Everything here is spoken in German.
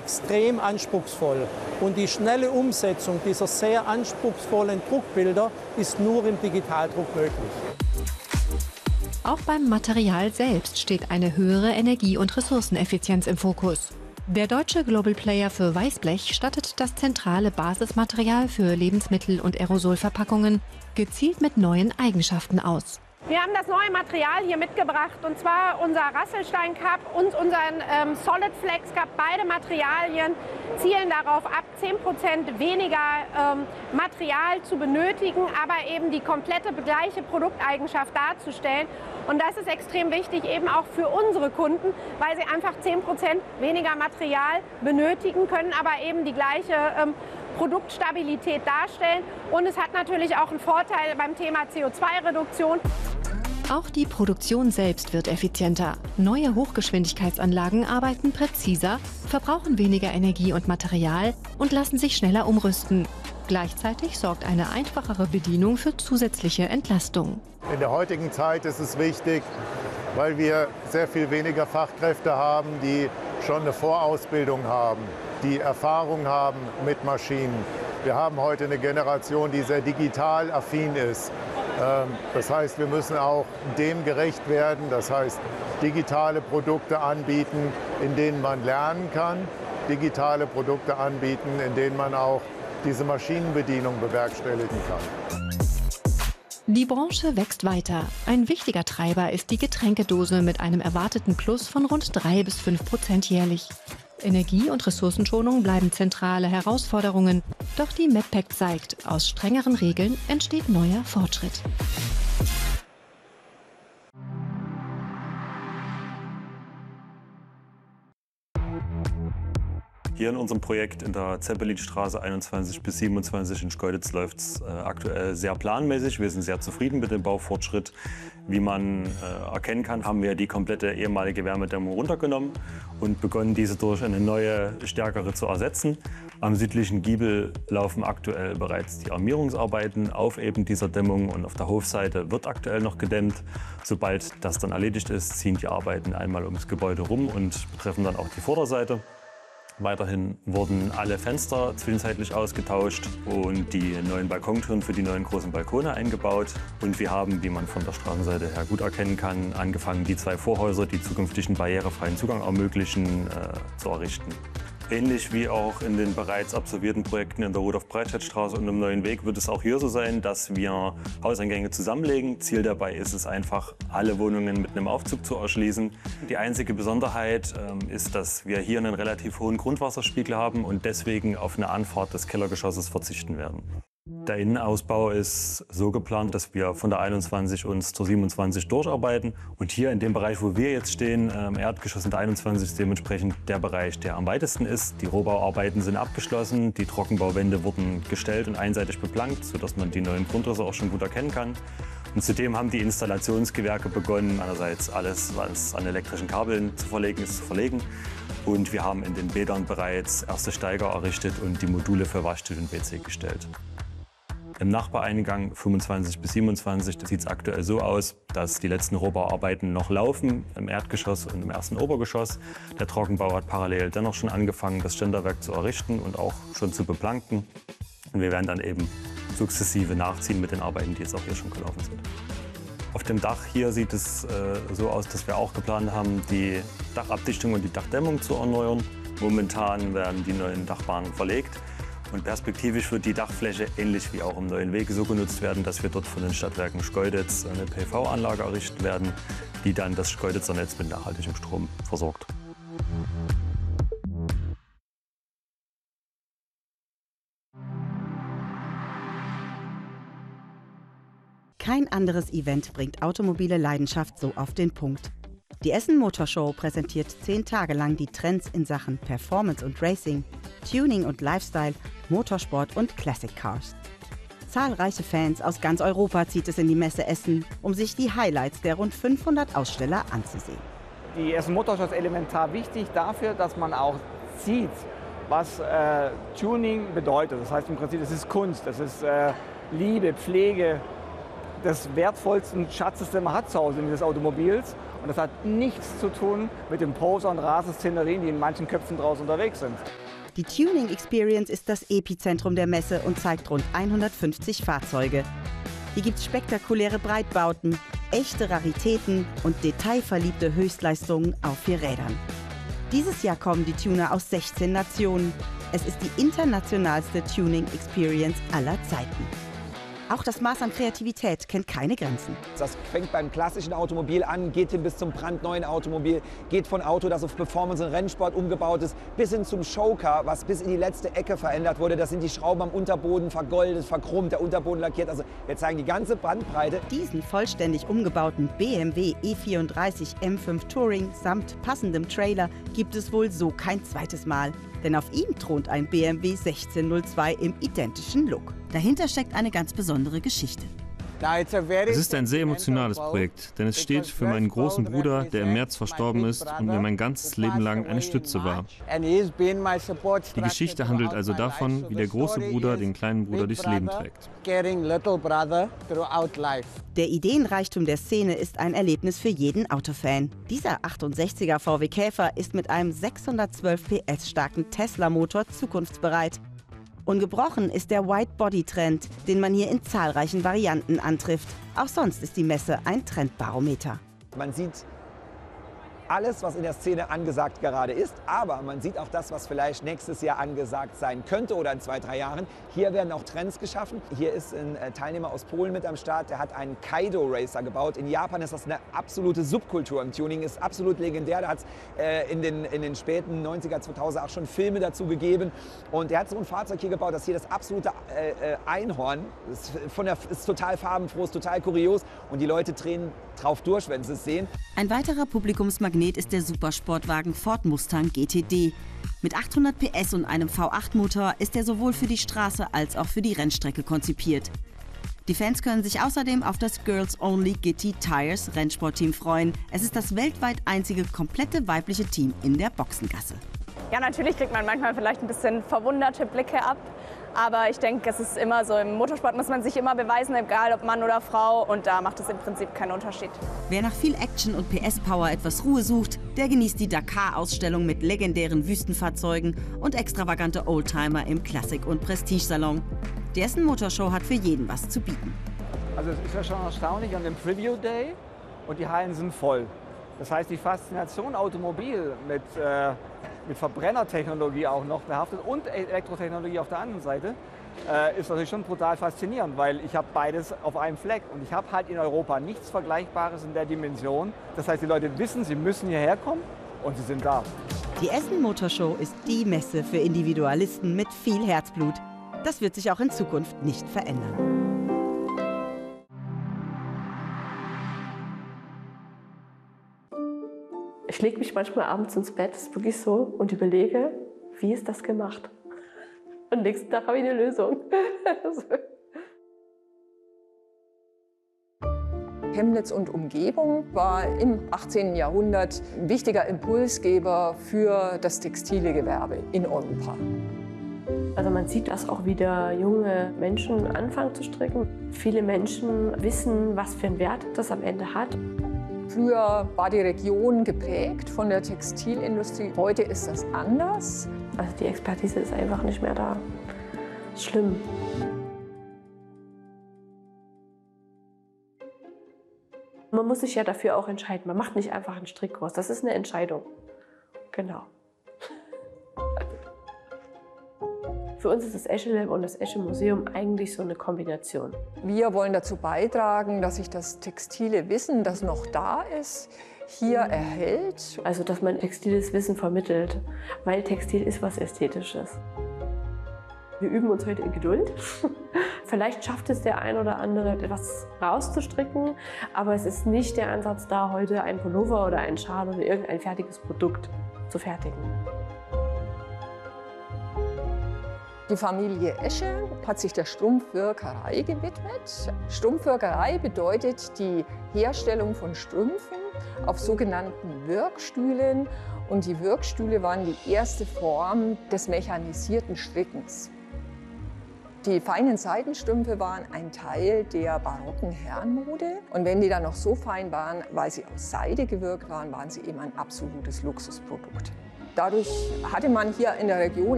extrem anspruchsvoll. Und die schnelle Umsetzung dieser sehr anspruchsvollen Druckbilder ist nur im Digitaldruck möglich. Auch beim Material selbst steht eine höhere Energie- und Ressourceneffizienz im Fokus. Der deutsche Global Player für Weißblech stattet das zentrale Basismaterial für Lebensmittel- und Aerosolverpackungen gezielt mit neuen Eigenschaften aus. Wir haben das neue Material hier mitgebracht, und zwar unser Rasselstein Cup und unseren Solid Flex Cup. Beide Materialien zielen darauf ab, 10% weniger Material zu benötigen, aber eben die komplette gleiche Produkteigenschaft darzustellen. Und das ist extrem wichtig, eben auch für unsere Kunden, weil sie einfach 10% weniger Material benötigen können, aber eben die gleiche Produktstabilität darstellen. Und es hat natürlich auch einen Vorteil beim Thema CO2-Reduktion. Auch die Produktion selbst wird effizienter. Neue Hochgeschwindigkeitsanlagen arbeiten präziser, verbrauchen weniger Energie und Material und lassen sich schneller umrüsten. Gleichzeitig sorgt eine einfachere Bedienung für zusätzliche Entlastung. In der heutigen Zeit ist es wichtig, weil wir sehr viel weniger Fachkräfte haben, die schon eine Vorausbildung haben, die Erfahrung haben mit Maschinen. Wir haben heute eine Generation, die sehr digital affin ist. Das heißt, wir müssen auch dem gerecht werden. Das heißt, digitale Produkte anbieten, in denen man lernen kann. Digitale Produkte anbieten, in denen man auch diese Maschinenbedienung bewerkstelligen kann. Die Branche wächst weiter. Ein wichtiger Treiber ist die Getränkedose mit einem erwarteten Plus von rund 3–5% jährlich. Energie- und Ressourcenschonung bleiben zentrale Herausforderungen. Doch die Medpack zeigt, aus strengeren Regeln entsteht neuer Fortschritt. Hier in unserem Projekt in der Zeppelinstraße 21–27 in Schkeuditz läuft es aktuell sehr planmäßig. Wir sind sehr zufrieden mit dem Baufortschritt. Wie man erkennen kann, haben wir die komplette ehemalige Wärmedämmung runtergenommen und begonnen, diese durch eine neue, stärkere zu ersetzen. Am südlichen Giebel laufen aktuell bereits die Armierungsarbeiten auf eben dieser Dämmung und auf der Hofseite wird aktuell noch gedämmt. Sobald das dann erledigt ist, ziehen die Arbeiten einmal ums Gebäude rum und betreffen dann auch die Vorderseite. Weiterhin wurden alle Fenster zwischenzeitlich ausgetauscht und die neuen Balkontüren für die neuen großen Balkone eingebaut. Und wir haben, wie man von der Straßenseite her gut erkennen kann, angefangen, die 2 Vorhäuser, die zukünftigen barrierefreien Zugang ermöglichen, zu errichten. Ähnlich wie auch in den bereits absolvierten Projekten in der Rudolf-Breitscheid-Straße und im Neuen Weg wird es auch hier so sein, dass wir Hauseingänge zusammenlegen. Ziel dabei ist es einfach, alle Wohnungen mit einem Aufzug zu erschließen. Die einzige Besonderheit ist, dass wir hier einen relativ hohen Grundwasserspiegel haben und deswegen auf eine Anfahrt des Kellergeschosses verzichten werden. Der Innenausbau ist so geplant, dass wir von der 21 uns zur 27 durcharbeiten. Und hier in dem Bereich, wo wir jetzt stehen, im Erdgeschoss in der 21 ist dementsprechend der Bereich, der am weitesten ist. Die Rohbauarbeiten sind abgeschlossen, die Trockenbauwände wurden gestellt und einseitig beplankt, sodass man die neuen Grundrisse auch schon gut erkennen kann. Und zudem haben die Installationsgewerke begonnen, einerseits alles, was an elektrischen Kabeln zu verlegen ist, zu verlegen. Und wir haben in den Bädern bereits erste Steiger errichtet und die Module für Waschtisch und WC gestellt. Im Nachbareingang 25–27 sieht es aktuell so aus, dass die letzten Rohbauarbeiten noch laufen im Erdgeschoss und im ersten Obergeschoss. Der Trockenbau hat parallel dennoch schon angefangen, das Ständerwerk zu errichten und auch schon zu beplanken. Und wir werden dann eben sukzessive nachziehen mit den Arbeiten, die jetzt auch hier schon gelaufen sind. Auf dem Dach hier sieht es so aus, dass wir auch geplant haben, die Dachabdichtung und die Dachdämmung zu erneuern. Momentan werden die neuen Dachbahnen verlegt. Und perspektivisch wird die Dachfläche ähnlich wie auch im Neuen Weg so genutzt werden, dass wir dort von den Stadtwerken Schkeuditz eine PV-Anlage errichten werden, die dann das Schkeuditzer Netz mit nachhaltigem Strom versorgt. Kein anderes Event bringt automobile Leidenschaft so auf den Punkt. Die Essen Motor Show präsentiert 10 Tage lang die Trends in Sachen Performance und Racing, Tuning und Lifestyle, Motorsport und Classic Cars. Zahlreiche Fans aus ganz Europa zieht es in die Messe Essen, um sich die Highlights der rund 500 Aussteller anzusehen. Die Essen Motor Show ist elementar wichtig dafür, dass man auch sieht, was Tuning bedeutet. Das heißt im Prinzip, es ist Kunst, es ist Liebe, Pflege, des wertvollsten Schatzes, den man hat zu Hause, des Automobils. Und das hat nichts zu tun mit den Poser und Rasenszenerien, die in manchen Köpfen draußen unterwegs sind. Die Tuning Experience ist das Epizentrum der Messe und zeigt rund 150 Fahrzeuge. Hier gibt es spektakuläre Breitbauten, echte Raritäten und detailverliebte Höchstleistungen auf 4 Rädern. Dieses Jahr kommen die Tuner aus 16 Nationen. Es ist die internationalste Tuning Experience aller Zeiten. Auch das Maß an Kreativität kennt keine Grenzen. Das fängt beim klassischen Automobil an, geht hin bis zum brandneuen Automobil, geht von Auto, das auf Performance und Rennsport umgebaut ist, bis hin zum Showcar, was bis in die letzte Ecke verändert wurde. Da sind die Schrauben am Unterboden vergoldet, verchromt, der Unterboden lackiert. Also wir zeigen die ganze Bandbreite. Diesen vollständig umgebauten BMW E34 M5 Touring samt passendem Trailer gibt es wohl so kein zweites Mal. Denn auf ihm thront ein BMW 1602 im identischen Look. Dahinter steckt eine ganz besondere Geschichte. Es ist ein sehr emotionales Projekt, denn es steht für meinen großen Bruder, der im März verstorben ist und mir mein ganzes Leben lang eine Stütze war. Die Geschichte handelt also davon, wie der große Bruder den kleinen Bruder durchs Leben trägt. Der Ideenreichtum der Szene ist ein Erlebnis für jeden Autofan. Dieser 68er VW Käfer ist mit einem 612 PS starken Tesla-Motor zukunftsbereit. Ungebrochen ist der White-Body-Trend, den man hier in zahlreichen Varianten antrifft. Auch sonst ist die Messe ein Trendbarometer. Man sieht alles, was in der Szene angesagt gerade ist, aber man sieht auch das, was vielleicht nächstes Jahr angesagt sein könnte oder in 2, 3 Jahren. Hier werden auch Trends geschaffen. Hier ist ein Teilnehmer aus Polen mit am Start, der hat einen Kaido Racer gebaut. In Japan ist das eine absolute Subkultur im Tuning, ist absolut legendär. Da hat es in den späten 90er, 2000er auch schon Filme dazu gegeben. Und er hat so ein Fahrzeug hier gebaut, das hier das absolute Einhorn ist total farbenfroh, ist total kurios und die Leute drehen drauf durch, wenn sie es sehen. Ein weiterer Publikumsmagnet ist der Supersportwagen Ford Mustang GTD. Mit 800 PS und einem V8-Motor ist er sowohl für die Straße als auch für die Rennstrecke konzipiert. Die Fans können sich außerdem auf das Girls Only Gitti Tires Rennsportteam freuen. Es ist das weltweit einzige komplette weibliche Team in der Boxengasse. Ja, natürlich kriegt man manchmal vielleicht ein bisschen verwunderte Blicke ab. Aber ich denke, es ist immer so, im Motorsport muss man sich immer beweisen, egal ob Mann oder Frau. Und da macht es im Prinzip keinen Unterschied. Wer nach viel Action und PS-Power etwas Ruhe sucht, der genießt die Dakar-Ausstellung mit legendären Wüstenfahrzeugen und extravagante Oldtimer im Klassik- und Prestigesalon. Die Essen Motorshow hat für jeden was zu bieten. Also es ist ja schon erstaunlich an dem Preview Day und die Hallen sind voll. Das heißt, die Faszination Automobil mit Verbrennertechnologie auch noch behaftet und Elektrotechnologie auf der anderen Seite ist natürlich schon brutal faszinierend, weil ich habe beides auf einem Fleck und ich habe halt in Europa nichts Vergleichbares in der Dimension. Das heißt, die Leute wissen, sie müssen hierher kommen und sie sind da. Die Essen Motorshow ist die Messe für Individualisten mit viel Herzblut. Das wird sich auch in Zukunft nicht verändern. Ich lege mich manchmal abends ins Bett, das ist wirklich so, und überlege, wie ist das gemacht? Und nächsten Tag habe ich eine Lösung. Chemnitz und Umgebung war im 18. Jahrhundert ein wichtiger Impulsgeber für das textile Gewerbe in Europa. Also man sieht, dass auch wieder junge Menschen anfangen zu stricken. Viele Menschen wissen, was für einen Wert das am Ende hat. Früher war die Region geprägt von der Textilindustrie. Heute ist das anders. Also die Expertise ist einfach nicht mehr da. Schlimm. Man muss sich ja dafür auch entscheiden. Man macht nicht einfach einen Strickkurs. Das ist eine Entscheidung. Genau. Für uns ist das Esche Lab und das Esche Museum eigentlich so eine Kombination. Wir wollen dazu beitragen, dass sich das textile Wissen, das noch da ist, hier erhält. Also, dass man textiles Wissen vermittelt, weil Textil ist was Ästhetisches. Wir üben uns heute in Geduld. Vielleicht schafft es der ein oder andere, etwas rauszustricken, aber es ist nicht der Ansatz da, heute ein Pullover oder ein Schal oder irgendein fertiges Produkt zu fertigen. Die Familie Esche hat sich der Strumpfwirkerei gewidmet. Strumpfwirkerei bedeutet die Herstellung von Strümpfen auf sogenannten Wirkstühlen. Und die Wirkstühle waren die erste Form des mechanisierten Strickens. Die feinen Seidenstrümpfe waren ein Teil der barocken Herrenmode. Und wenn die dann noch so fein waren, weil sie aus Seide gewirkt waren, waren sie eben ein absolutes Luxusprodukt. Dadurch hatte man hier in der Region